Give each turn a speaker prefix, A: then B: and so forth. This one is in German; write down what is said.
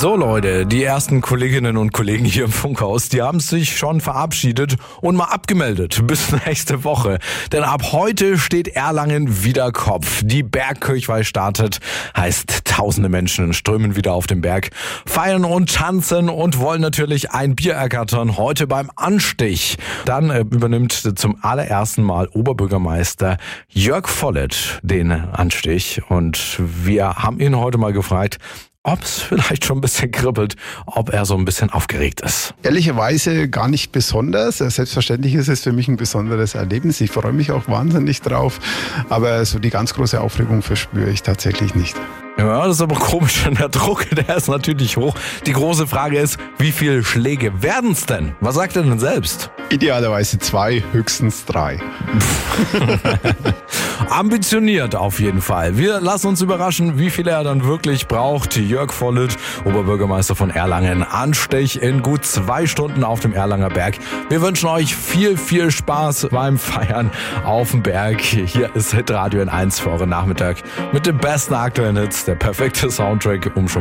A: So Leute, die ersten Kolleginnen und Kollegen hier im Funkhaus, die haben sich schon verabschiedet und mal abgemeldet bis nächste Woche. Denn ab heute steht Erlangen wieder Kopf. Die Bergkirchweih startet, heißt tausende Menschen strömen wieder auf den Berg, feiern und tanzen und wollen natürlich ein Bier ergattern, heute beim Anstich. Dann übernimmt zum allerersten Mal Oberbürgermeister Jörg Vollert den Anstich und wir haben ihn heute mal gefragt, ob es vielleicht schon ein bisschen kribbelt, ob er so ein bisschen aufgeregt ist.
B: Ehrlicherweise gar nicht besonders. Selbstverständlich ist es für mich ein besonderes Erlebnis. Ich freue mich auch wahnsinnig drauf. Aber so die ganz große Aufregung verspüre ich tatsächlich nicht.
A: Ja, das ist aber komisch, denn der Druck, der ist natürlich hoch. Die große Frage ist, wie viele Schläge werden es denn? Was sagt er denn selbst?
B: Idealerweise 2, höchstens 3.
A: Ambitioniert auf jeden Fall. Wir lassen uns überraschen, wie viel er dann wirklich braucht. Jörg Vollert, Oberbürgermeister von Erlangen, Anstich in gut 2 Stunden auf dem Erlanger Berg. Wir wünschen euch viel, viel Spaß beim Feiern auf dem Berg. Hier ist Hitradio N1 für euren Nachmittag mit den besten aktuellen Hits, der perfekte Soundtrack, um schon